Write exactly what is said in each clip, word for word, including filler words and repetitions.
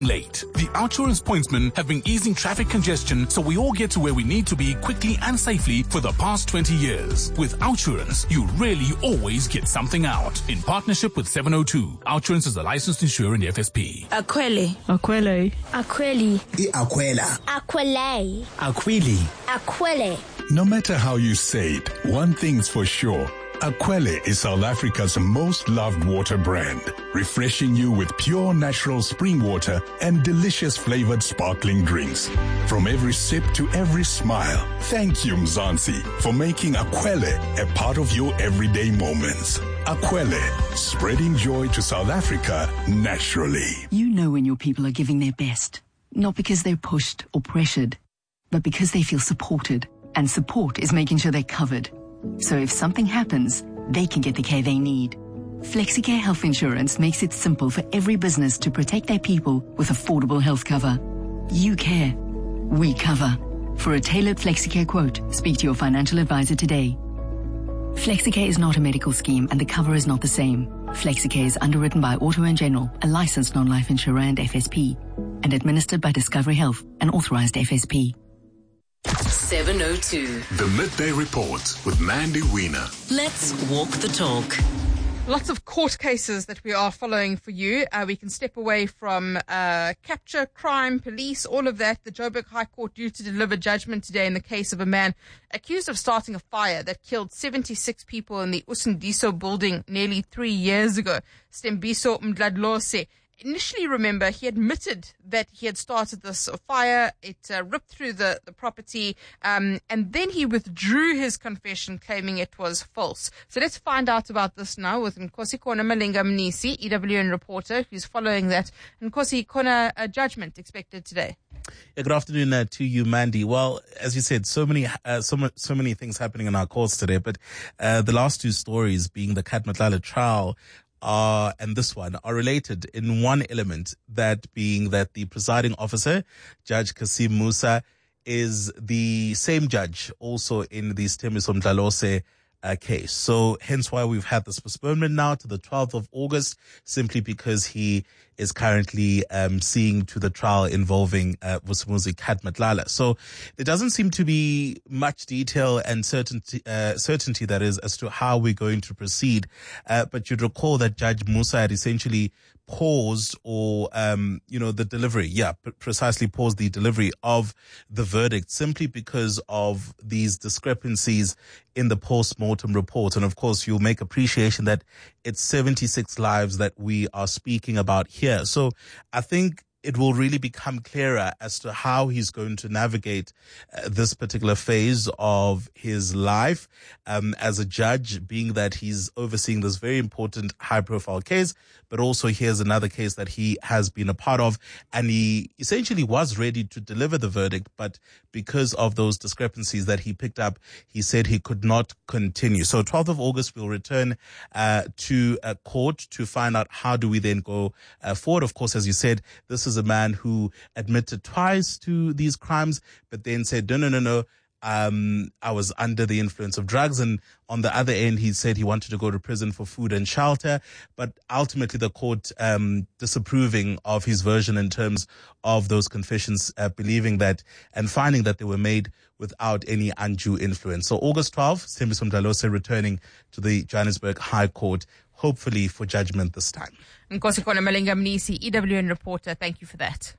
late. The Outsurance pointsmen have been easing traffic congestion so we all get to where we need to be quickly and safely for the past twenty years. With Outsurance, you really always get something out. In partnership with seven oh two, Outsurance is a licensed insurer in the F S P. Aquele. Aquele. Aquele. Aquela. Aquele. Aquili. Aquele. No matter how you say it, one thing's for sure. Aquele is South Africa's most loved water brand, refreshing you with pure natural spring water and delicious flavored sparkling drinks. From every sip to every smile, thank you, Mzansi, for making Aquele a part of your everyday moments. Aquele, spreading joy to South Africa naturally. You know when your people are giving their best, not because they're pushed or pressured, but because they feel supported. And support is making sure they're covered. So if something happens, they can get the care they need. FlexiCare Health Insurance makes it simple for every business to protect their people with affordable health cover. You care. We cover. For a tailored FlexiCare quote, speak to your financial advisor today. FlexiCare is not a medical scheme and the cover is not the same. FlexiCare is underwritten by Auto and General, a licensed non-life insurer and F S P, and administered by Discovery Health, an authorized F S P. seven oh two. The Midday Report with Mandy Wiener. Let's walk the talk. Lots of court cases that we are following for you. Uh, we can step away from uh, capture, crime, police, all of that. The Joburg High Court due to deliver judgment today in the case of a man accused of starting a fire that killed seventy-six people in the Usindiso building nearly three years ago. Stembiso Mdladlose. Initially, remember, he admitted that he had started this fire. It uh, ripped through the, the property, um, and then he withdrew his confession, claiming it was false. So let's find out about this now with Nkosi Kona Malinga Mnisi, E W N reporter, who's following that. Nkosi Kona, a judgment expected today. Yeah, good afternoon uh, to you, Mandy. Well, as you said, so many, uh, so, mu- so many things happening in our courts today, but uh, the last two stories being the Kat Matlala trial Uh, and this one are related in one element, that being that the presiding officer, Judge Kasim Musa, is the same judge also in the Stembiso Mdlalose uh, case. So hence why we've had this postponement now to the twelfth of August, simply because he is currently um, seeing to the trial involving uh, Vusumuzi Kat Matlala. So there doesn't seem to be much detail and certainty, uh, certainty that is, as to how we're going to proceed. Uh, but you'd recall that Judge Musa had essentially paused or, um, you know, the delivery, yeah, p- precisely paused the delivery of the verdict simply because of these discrepancies in the post-mortem report. And of course, you'll make appreciation that it's seventy-six lives that we are speaking about here. So I think it will really become clearer as to how he's going to navigate uh, this particular phase of his life um, as a judge, being that he's overseeing this very important high-profile case, but also here's another case that he has been a part of, and he essentially was ready to deliver the verdict, but because of those discrepancies that he picked up, he said he could not continue. So twelfth of August, we'll return uh, to a court to find out how do we then go uh, forward. Of course, as you said, this is a man who admitted twice to these crimes, but then said, no, no, no, no, um, I was under the influence of drugs. And on the other end, he said he wanted to go to prison for food and shelter. But ultimately, the court um, disapproving of his version in terms of those confessions, uh, believing that and finding that they were made without any undue influence. So August twelfth, Stembiso Mdlalose returning to the Johannesburg High Court, hopefully for judgment this time. Nkosi Kona Malinga Mnisi, E W N reporter, thank you for that.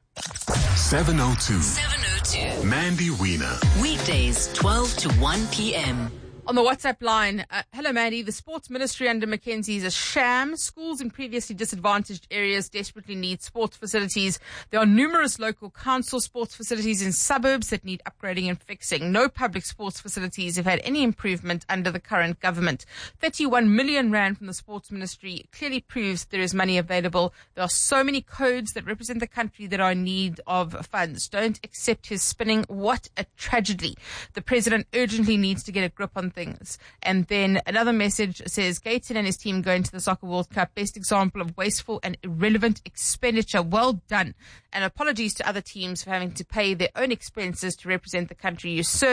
seven oh two. seven oh two. Mandy Wiener. Weekdays, twelve to one p.m. On the WhatsApp line, uh, hello Mandy, the sports ministry under Mackenzie is a sham. Schools in previously disadvantaged areas desperately need sports facilities. There are numerous local council sports facilities in suburbs that need upgrading and fixing. No public sports facilities have had any improvement under the current government. thirty-one million rand from the sports ministry clearly proves there is money available. There are so many codes that represent the country that are in need of funds. Don't accept his spinning. What a tragedy. The president urgently needs to get a grip on things. And then another message says, Gayton and his team going to the Soccer World Cup, best example of wasteful and irrelevant expenditure. Well done. And apologies to other teams for having to pay their own expenses to represent the country you serve.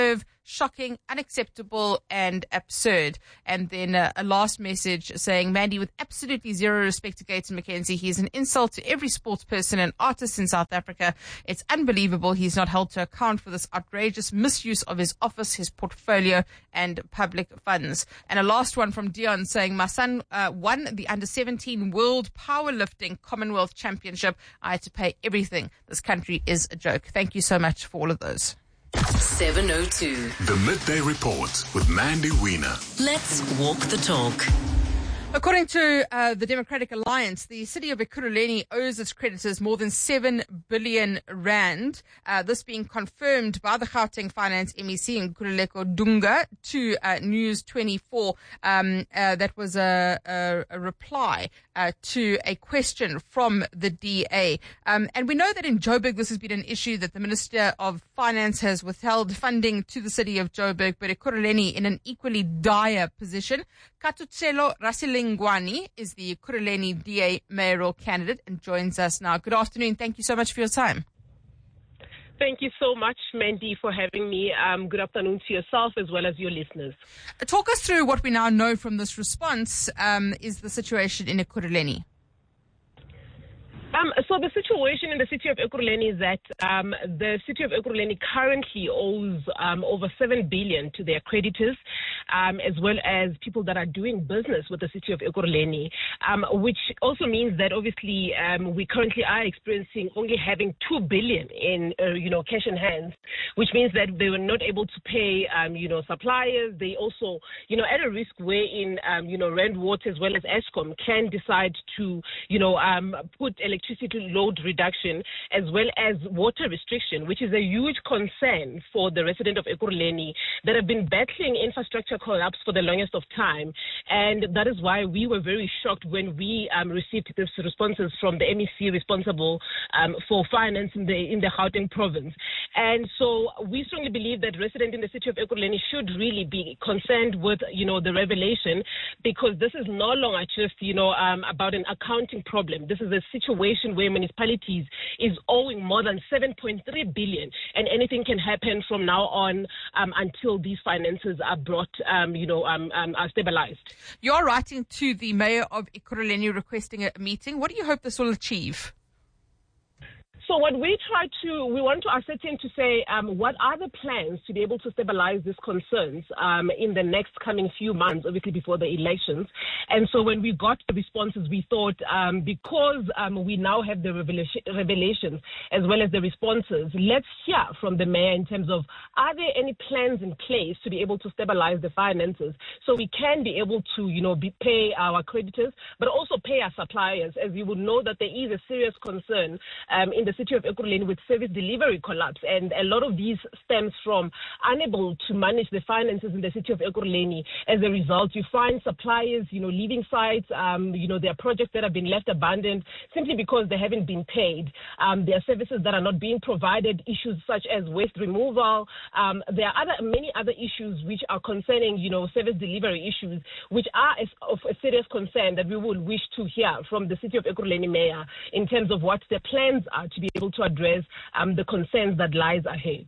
shocking, unacceptable, and absurd. And then uh, a last message saying, Mandy, with absolutely zero respect to Gayton McKenzie, he is an insult to every sports person and artist in South Africa. It's unbelievable he's not held to account for this outrageous misuse of his office, his portfolio, and public funds. And a last one from Dion saying, my son uh, won the under seventeen World Powerlifting Commonwealth Championship. I had to pay everything. This country is a joke. Thank you so much for all of those. seven oh two. The Midday Report with Mandy Wiener. Let's walk the talk. According to uh, the Democratic Alliance, the city of Ekurhuleni owes its creditors more than seven billion rand. Uh, this being confirmed by the Gauteng Finance M E C Nkululeko Dunga to uh, News twenty-four. Um, uh, that was a, a, a reply uh, to a question from the D A. Um, and we know that in Joburg this has been an issue, that the Minister of Finance has withheld funding to the city of Joburg, but Ekurhuleni in an equally dire position. Katutselo Rasilingwani is the Ekurhuleni D A mayoral candidate and joins us now. Good afternoon. Thank you so much for your time. Thank you so much, Mandy, for having me. Um, good afternoon to yourself as well as your listeners. Talk us through what we now know from this response um, is the situation in Ekurhuleni. Um, so the situation in the city of Ekurhuleni is that um, the city of Ekurhuleni currently owes um, over seven billion rand to their creditors, um, as well as people that are doing business with the city of Ekurhuleni, um, which also means that obviously um, we currently are experiencing only having two billion rand in uh, you know cash in hands, which means that they were not able to pay um, you know suppliers. They also you know at a risk wherein um, you know Rand Water as well as Eskom can decide to you know um, put electricity electricity load reduction as well as water restriction, which is a huge concern for the resident of Ekurhuleni that have been battling infrastructure collapse for the longest of time. And that is why we were very shocked when we um, received these responses from the M E C responsible um, for finance in the in the Gauteng province. And so we strongly believe that residents in the city of Ekurhuleni should really be concerned with, you know, the revelation, because this is no longer just, you know, um, about an accounting problem. This is a situation where municipalities is owing more than seven point three billion, and anything can happen from now on um, until these finances are brought, um, you know, um, um, are stabilized. You're writing to the mayor of Ekurhuleni requesting a meeting. What do you hope this will achieve? So what we try to, we want to ascertain to say, um, what are the plans to be able to stabilize these concerns um, in the next coming few months, obviously before the elections. And so when we got the responses, we thought um, because um, we now have the revelation, revelations as well as the responses, let's hear from the mayor in terms of, are there any plans in place to be able to stabilize the finances so we can be able to, you know, be, pay our creditors, but also pay our suppliers, as you would know that there is a serious concern um, in the city of Ekurhuleni with service delivery collapse, and a lot of these stems from unable to manage the finances in the city of Ekurhuleni. As a result, you find suppliers, you know, leaving sites. Um, you know, there are projects that have been left abandoned simply because they haven't been paid. Um, there are services that are not being provided. Issues such as waste removal. Um, there are other many other issues which are concerning, you know, service delivery issues, which are of a serious concern that we would wish to hear from the city of Ekurhuleni mayor in terms of what their plans are to be able to address um, the concerns that lies ahead.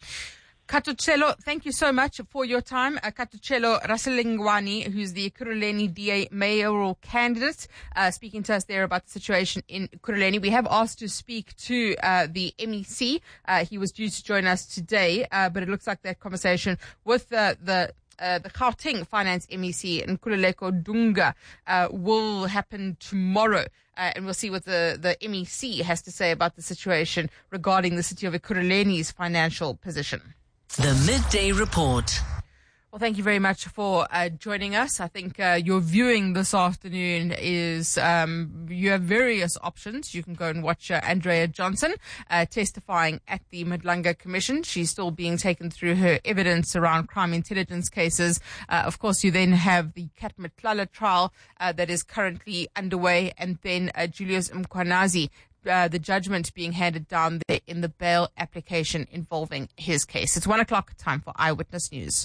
Katutselo, thank you so much for your time. Uh, Katutselo Rasilingwani, who's the Ekurhuleni D A mayoral candidate, uh, speaking to us there about the situation in Ekurhuleni. We have asked to speak to uh, the M E C. Uh, he was due to join us today, uh, but it looks like that conversation with uh, the Uh, the Gauteng Finance M E C and Nkululeko Dunga uh, will happen tomorrow. Uh, and we'll see what the, the M E C has to say about the situation regarding the city of Ekurhuleni's financial position. The Midday Report. Well, thank you very much for uh, joining us. I think uh, your viewing this afternoon is, um, you have various options. You can go and watch uh, Andrea Johnson uh, testifying at the Madlanga Commission. She's still being taken through her evidence around crime intelligence cases. Uh, of course, you then have the Kat Matlala trial uh, that is currently underway, and then uh, Julius Mkhwanazi, Uh, the judgment being handed down there in the bail application involving his case. It's one o'clock, time for Eyewitness News.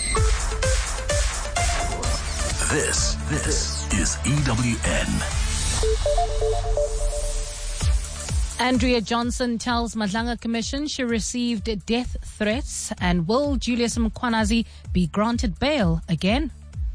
This, this is E W N. Andrea Johnson tells Madlanga Commission she received death threats, and will Julius Mkhwanazi be granted bail again?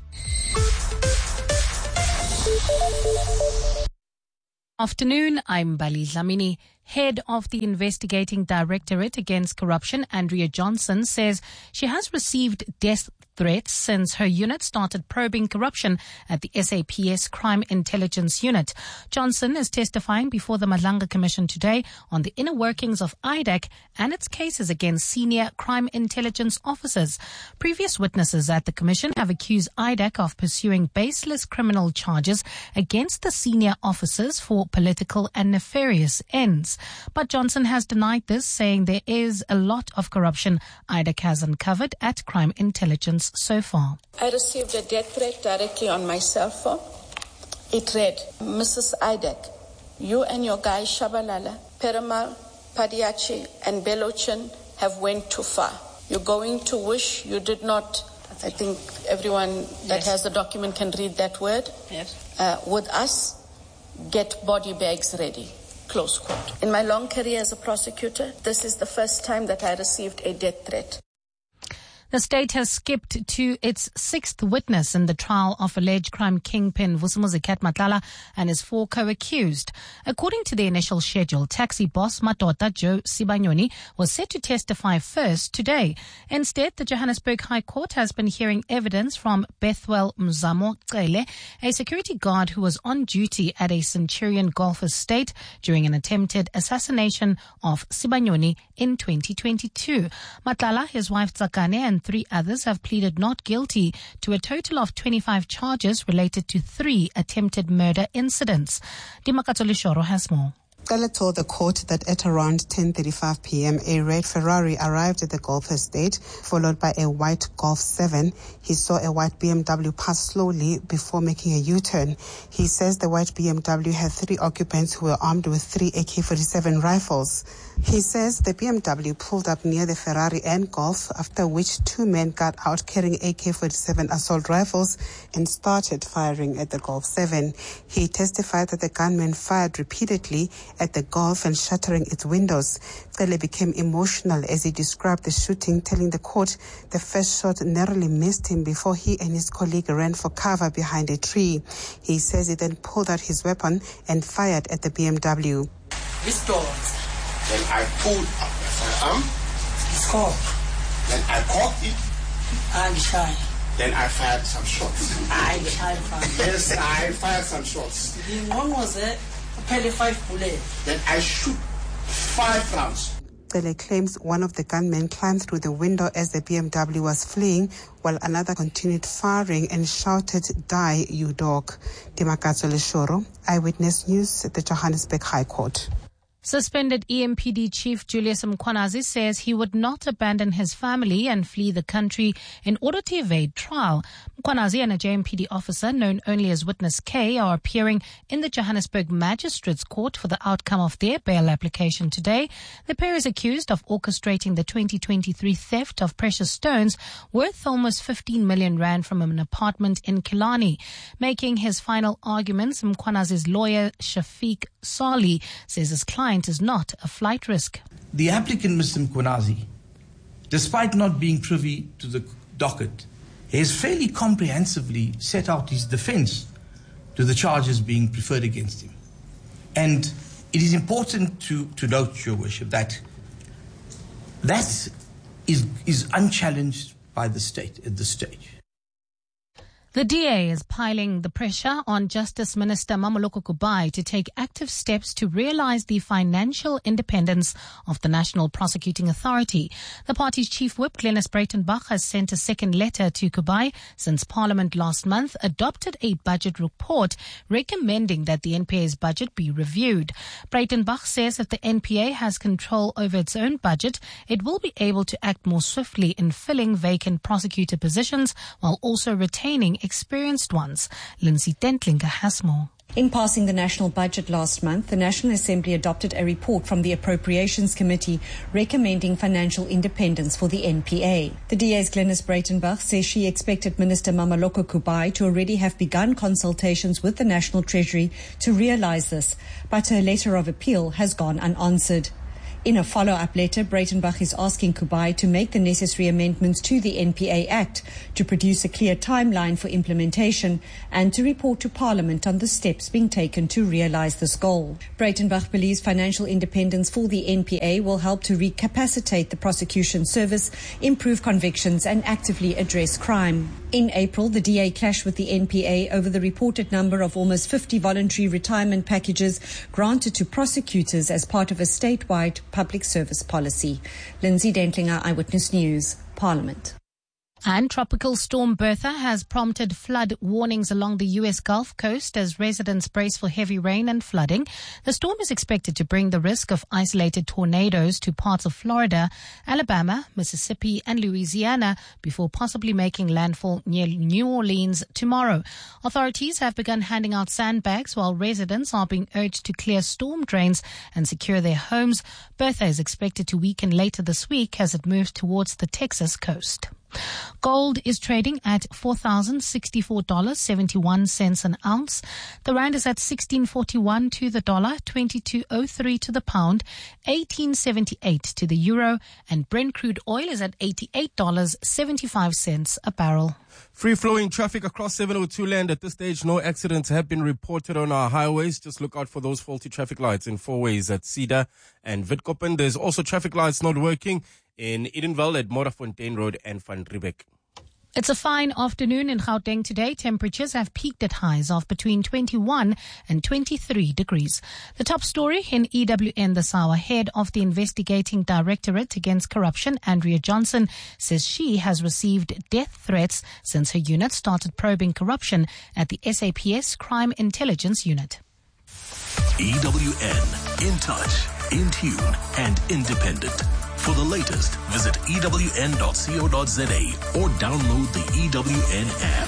Afternoon, I'm Bali Dlamini. Head of the Investigating Directorate Against Corruption, Andrea Johnson, says she has received death threats since her unit started probing corruption at the S A P S Crime Intelligence Unit. Johnson is testifying before the Madlanga Commission today on the inner workings of I D A C and its cases against senior crime intelligence officers. Previous witnesses at the Commission have accused I D A C of pursuing baseless criminal charges against the senior officers for political and nefarious ends. But Johnson has denied this, saying there is a lot of corruption I D A C has uncovered at crime intelligence so far. I received a death threat directly on my cell phone. It read, Missus I D A C, you and your guys Shabalala, Perumal, Padiachi and Belochin have went too far. You're going to wish you did not. I think everyone that yes. has the document can read that word. Yes. Uh, with us, get body bags ready. Close quote. In my long career as a prosecutor, this is the first time that I received a death threat. The state has skipped to its sixth witness in the trial of alleged crime kingpin Vusumuzi Cat Matlala and his four co-accused. According to the initial schedule, taxi boss Matota Joe Sibanyoni was set to testify first today. Instead, the Johannesburg High Court has been hearing evidence from Bethwell Mzamo Cele, a security guard who was on duty at a Centurion Golf estate during an attempted assassination of Sibanyoni in twenty twenty-two. Matlala, his wife Tsakane, and three others have pleaded not guilty to a total of twenty-five charges related to three attempted murder incidents. Dimakatso Lishoro has more. Cele told the court that at around ten thirty-five p.m. a red Ferrari arrived at the golf estate, followed by a white Golf seven. He saw a white B M W pass slowly before making a U-turn. He says the white B M W had three occupants who were armed with three A K forty-seven rifles. He says the B M W pulled up near the Ferrari and Golf, after which two men got out carrying A K forty-seven assault rifles and started firing at the Golf seven. He testified that the gunmen fired repeatedly at the Golf and shattering its windows. Cele became emotional as he described the shooting, telling the court the first shot narrowly missed him before he and his colleague ran for cover behind a tree. He says he then pulled out his weapon and fired at the B M W. Restored. Then I pulled up my firearm. Score. Then I cocked it. And shy. Then I fired some shots. I fired from Yes, I fired some shots. The one was a five bullet. Then I shoot five rounds. Cele claims one of the gunmen climbed through the window as the B M W was fleeing, while another continued firing and shouted, "Die, you dog." Dimakatso Leshoro, Eyewitness News at the Johannesburg High Court. Suspended E M P D Chief Julius Mkhwanazi says he would not abandon his family and flee the country in order to evade trial. Mkhwanazi and a J M P D officer known only as Witness K are appearing in the Johannesburg Magistrates Court for the outcome of their bail application today. The pair is accused of orchestrating the twenty twenty-three theft of precious stones worth almost fifteen million rand from an apartment in Killarney. Making his final arguments, Mkhwanazi's lawyer Shafiq Sali says his client is not a flight risk. The applicant, Mister Mkhwanazi, despite not being privy to the docket, has fairly comprehensively set out his defense to the charges being preferred against him. And it is important to, to note, Your Worship, that that is, is unchallenged by the state at this stage. The D A is piling the pressure on Justice Minister Mamoloko Kubai to take active steps to realize the financial independence of the National Prosecuting Authority. The party's chief whip, Glenys Breitenbach, has sent a second letter to Kubai since Parliament last month adopted a budget report recommending that the N P A's budget be reviewed. Breitenbach says if the N P A has control over its own budget, it will be able to act more swiftly in filling vacant prosecutor positions while also retaining experienced ones. Lindsay Dentlinger has more. In passing the national budget last month, the National Assembly adopted a report from the Appropriations Committee recommending financial independence for the N P A. The D A's Glynis Breitenbach says she expected Minister Mameloko Kubayi to already have begun consultations with the National Treasury to realise this, but her letter of appeal has gone unanswered. In a follow-up letter, Breitenbach is asking Kubayi to make the necessary amendments to the N P A Act, to produce a clear timeline for implementation, and to report to Parliament on the steps being taken to realise this goal. Breitenbach believes financial independence for the N P A will help to recapacitate the prosecution service, improve convictions, and actively address crime. In April, the D A clashed with the N P A over the reported number of almost fifty voluntary retirement packages granted to prosecutors as part of a statewide public service policy. Lindsay Dentlinger, Eyewitness News, Parliament. And Tropical Storm Bertha has prompted flood warnings along the U S Gulf Coast as residents brace for heavy rain and flooding. The storm is expected to bring the risk of isolated tornadoes to parts of Florida, Alabama, Mississippi and Louisiana before possibly making landfall near New Orleans tomorrow. Authorities have begun handing out sandbags while residents are being urged to clear storm drains and secure their homes. Bertha is expected to weaken later this week as it moves towards the Texas coast. Gold is trading at four thousand sixty-four dollars and seventy-one cents an ounce. The rand is at sixteen forty-one to the dollar, twenty-two oh three to the pound, eighteen seventy-eight to the euro, and Brent crude oil is at eighty-eight dollars and seventy-five cents a barrel. Free-flowing traffic across seven oh two land. At this stage, no accidents have been reported on our highways. Just look out for those faulty traffic lights in four ways at Cedar and Witkoppen. There's also traffic lights not working in Edenville at Morafontein Road and Van Riebeek. It's a fine afternoon in Gauteng today. Temperatures have peaked at highs of between twenty-one and twenty-three degrees. The top story in E W N this hour. Head of the Investigating Directorate Against Corruption, Andrea Johnson, says she has received death threats since her unit started probing corruption at the S A P S Crime Intelligence Unit. E W N, in touch, in tune and independent. For the latest, visit E W N dot co dot za or download the E W N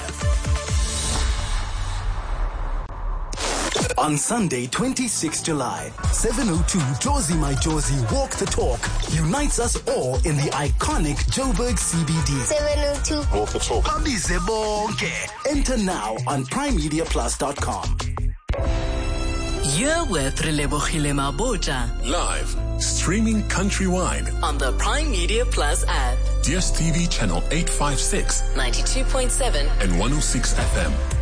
app. On Sunday, twenty-sixth July, seven oh two Jozi My Jozi Walk the Talk unites us all in the iconic Joburg C B D. seven oh two Walk the Talk. Babize bonke. Enter now on prime media plus dot com. You're with Relebogile Mabota. Live, streaming countrywide on the Prime Media Plus app. D S T V channel eight fifty-six, ninety-two point seven and one oh six F M.